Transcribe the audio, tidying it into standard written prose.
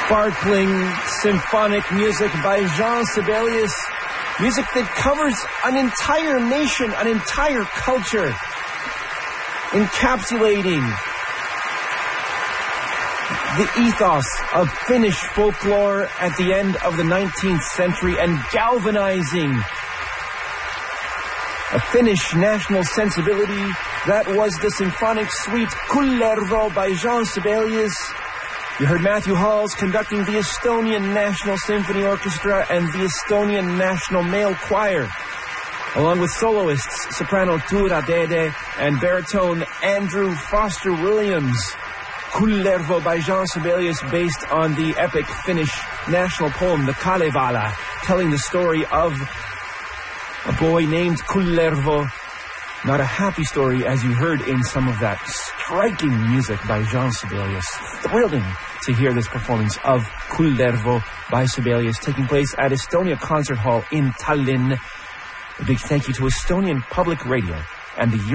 Sparkling symphonic music by Jean Sibelius. Music that covers an entire nation, an entire culture, encapsulating the ethos of Finnish folklore at the end of the 19th century and galvanizing a Finnish national sensibility. That was the symphonic suite Kullervo by Jean Sibelius. You heard Matthew Halls conducting the Estonian National Symphony Orchestra and the Estonian National Male Choir, along with soloists soprano Tura Dede and baritone Andrew Foster Williams. Kullervo by Jean Sibelius, based on the epic Finnish national poem, the Kalevala, telling the story of a boy named Kullervo. Not a happy story, as you heard in some of that striking music by Jean Sibelius. Thrilling to hear this performance of Kullervo by Sibelius taking place at Estonia Concert Hall in Tallinn. A big thank you to Estonian Public Radio and the